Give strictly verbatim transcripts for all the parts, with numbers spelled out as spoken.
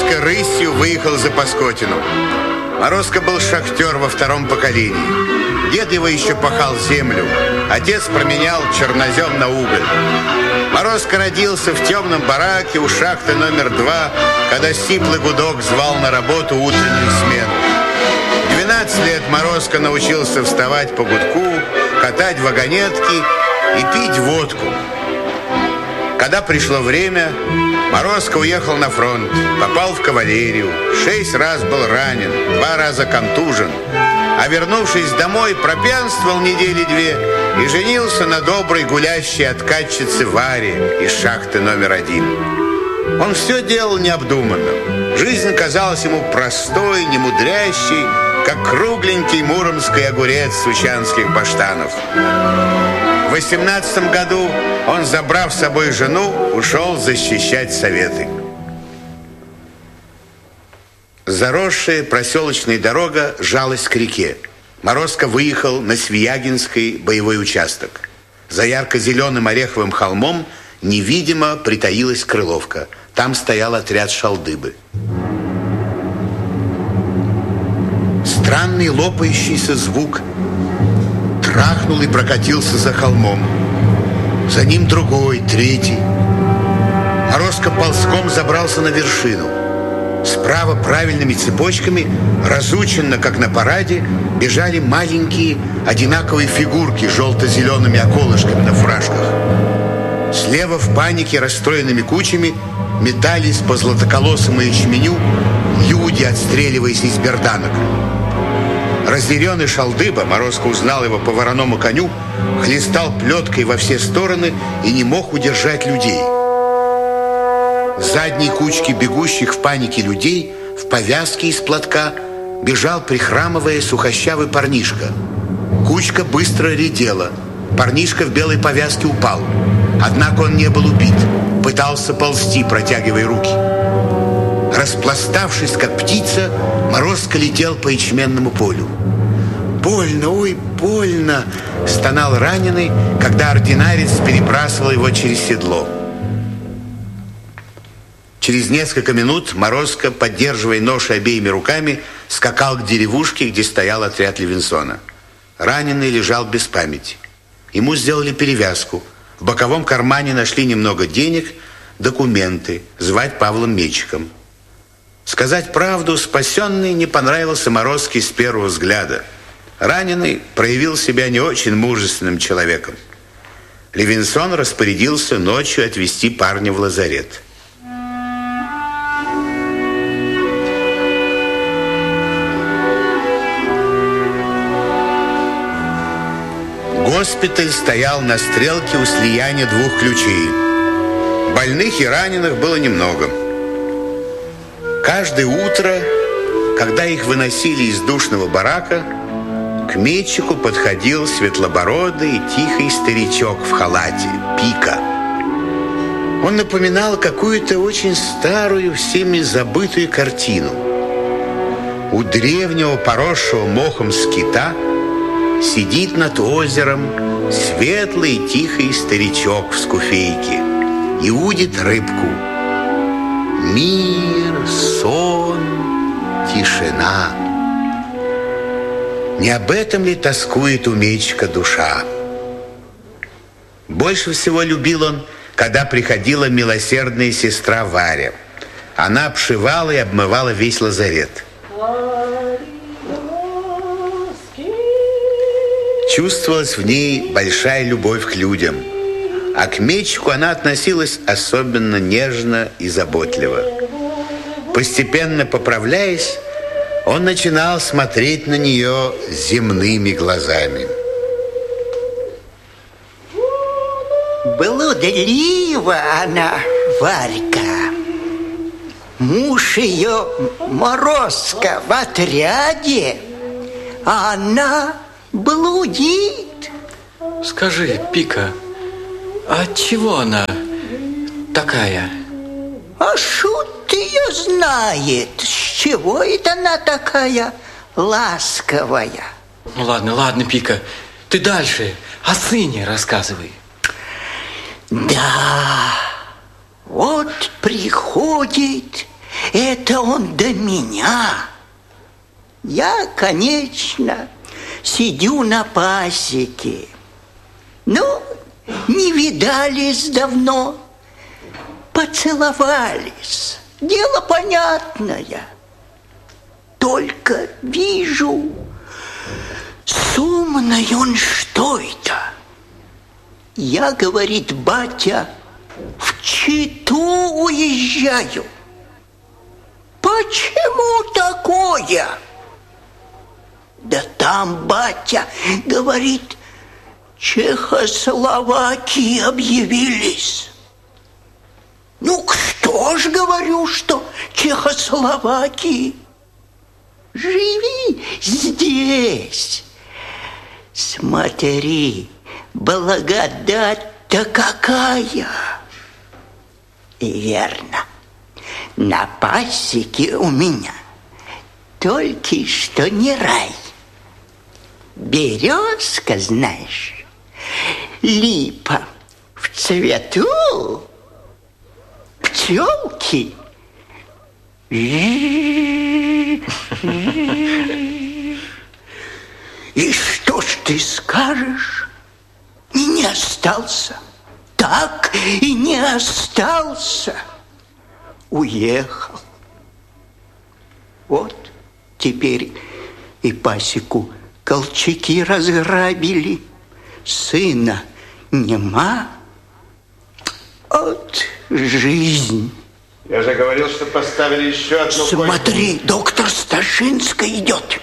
Морозко рысью выехал за Паскотину. Морозко был шахтер во втором поколении. Дед его еще пахал землю. Отец променял чернозем на уголь. Морозко родился в темном бараке у шахты номер два, когда сиплый гудок звал на работу утреннюю смену. В двенадцать лет Морозко научился вставать по гудку, катать вагонетки и пить водку. Когда пришло время, Морозко уехал на фронт, попал в кавалерию, шесть раз был ранен, два раза контужен, а вернувшись домой, пропьянствовал недели две и женился на доброй гулящей откатчице Варе из шахты номер один. Он все делал необдуманно. Жизнь казалась ему простой, немудрящей, как кругленький муромский огурец сучанских баштанов. В восемнадцатом году он, забрав с собой жену, ушел защищать Советы. Заросшая проселочная дорога жалась к реке. Морозко выехал на Свиягинский боевой участок. За ярко-зеленым ореховым холмом невидимо притаилась Крыловка. Там стоял отряд Шалдыбы. Странный лопающийся звук трахнул и прокатился за холмом. За ним другой, третий. Морозко ползком забрался на вершину. Справа правильными цепочками, разученно, как на параде, бежали маленькие одинаковые фигурки с желто-зелеными околышками на фуражках. Слева в панике расстроенными кучами метались по златоколосому ячменю люди, отстреливаясь из берданок. Разъяренный Шалдыба, Морозко узнал его по вороному коню, хлестал плеткой во все стороны и не мог удержать людей. В задней кучке бегущих в панике людей в повязке из платка бежал, прихрамывая, сухощавый парнишка. Кучка быстро редела. Парнишка в белой повязке упал. Однако он не был убит. Пытался ползти, протягивая руки. Распластавшись, как птица, Морозко летел по ячменному полю. «Больно, ой, больно!» — стонал раненый, когда ординарец перебрасывал его через седло. Через несколько минут Морозко, поддерживая нож обеими руками, скакал к деревушке, где стоял отряд Левинсона. Раненый лежал без памяти. Ему сделали перевязку. В боковом кармане нашли немного денег, документы, звать Павлом Мечиком. Сказать правду, спасенный не понравился Морозке с первого взгляда. Раненый проявил себя не очень мужественным человеком. Левинсон распорядился ночью отвезти парня в лазарет. Госпиталь стоял на стрелке у слияния двух ключей. Больных и раненых было немного. Каждое утро, когда их выносили из душного барака, к Мечику подходил светлобородый и тихий старичок в халате, Пика. Он напоминал какую-то очень старую, всеми забытую картину. У древнего, поросшего мохом скита сидит над озером светлый тихий старичок в скуфейке и удит рыбку. Мир, сон, тишина. Не об этом ли тоскует у Мечика душа? Больше всего любил он, когда приходила милосердная сестра Варя. Она обшивала и обмывала весь лазарет. Чувствовалась в ней большая любовь к людям, а к Мечику она относилась особенно нежно и заботливо. Постепенно поправляясь, он начинал смотреть на нее земными глазами. Блудлива она, Варька. Муж ее Морозко в отряде, а она блудит. Скажи, Пика, а чего она такая? А шут ее знает, с чего это она такая ласковая. Ну ладно, ладно, Пика, ты дальше о сыне рассказывай. Да, вот приходит это он до меня. Я, конечно, сидю на пасеке. Ну, не видались давно, поцеловались. Дело понятное. Только вижу, с умной он что это? Я, говорит, батя, в Читу уезжаю. Почему такое? Да там, батя, говорит, Чехословакии объявились. Ну, кто ж, говорю, что Чехословакии? Живи здесь. Смотри, благодать-то какая. И верно, на пасеке у меня только что не рай. Березка, знаешь, липа в цвету, пчелки. И что ж ты скажешь? И не остался. Так и не остался. Уехал. Вот теперь и пасеку колчаки разграбили. Сына нема. От жизнь. Я же говорил, что поставили еще одну... Смотри, койку. Доктор Сташинская идет.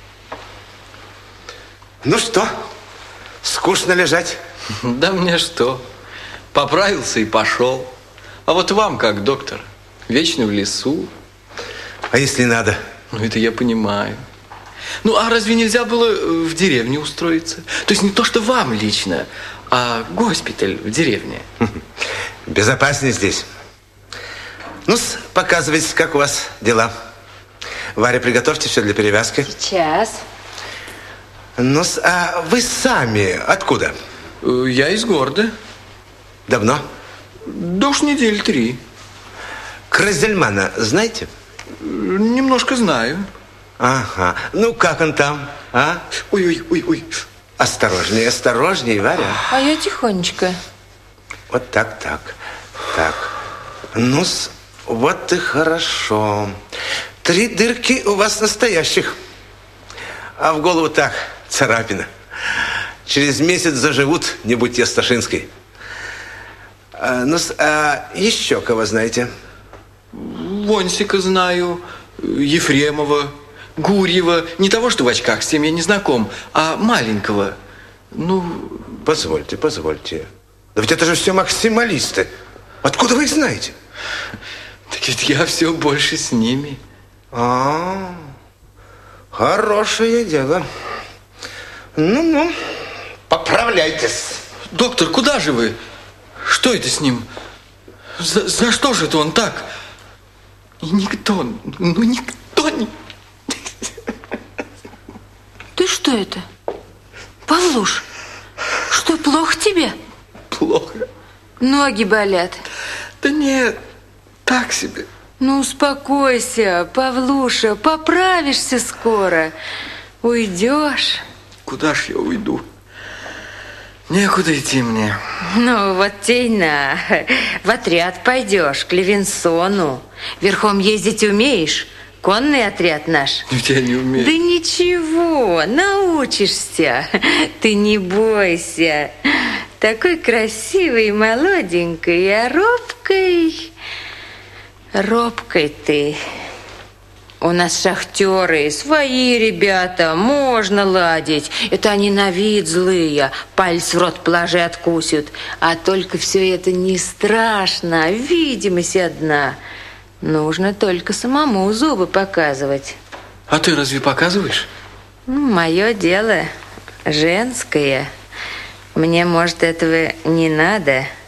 Ну что, скучно лежать? Да мне что, поправился и пошел. А вот вам как, доктор? Вечно в лесу. А если надо? Ну, это я понимаю. Ну, а разве нельзя было в деревне устроиться? То есть не то, что вам лично, а госпиталь в деревне. Безопаснее здесь. Ну, показывайте, как у вас дела. Варя, приготовьте все для перевязки. Сейчас. Ну, а вы сами откуда? Я из города. Давно? Да уж недели три. Красдельмана знаете? Немножко знаю. Ага. Ну, как он там, а? Ой-ой-ой-ой. Осторожнее, осторожнее, Варя. А я тихонечко. Вот так, так. Так. Ну, вот и хорошо. Три дырки у вас настоящих. А в голову так, царапина. Через месяц заживут, не будьте Сташинской. А, ну, а еще кого знаете? Вонсика знаю, Ефремова, Гурьева. Не того, что в очках, с тем я не знаком, а маленького. Ну... Позвольте, позвольте. Да ведь это же все максималисты. Откуда вы их знаете? Так ведь я все больше с ними. А, хорошее дело. Ну-ну, поправляйтесь. Доктор, куда же вы? Что это с ним? За, за что же это он так? И никто, ну никто не... Ты что это? Павлуш, что, плохо тебе? Плохо. Ноги болят. Да нет, так себе. Ну, успокойся, Павлуша, поправишься скоро. Уйдешь. Куда ж я уйду? Некуда идти мне. Ну, вот те и на. В отряд пойдешь, к Левинсону. Верхом ездить умеешь? Конный отряд наш. Ведь я не умею. Да ничего, научишься. Ты не бойся. Такой красивый, молоденький, а робкой... Робкой ты. У нас шахтеры, свои ребята, можно ладить. Это они на вид злые, палец в рот положи, откусят. А только все это не страшно, видимость одна. Нужно только самому зубы показывать. А ты разве показываешь? Ну, мое дело женское. Мне, может, этого не надо.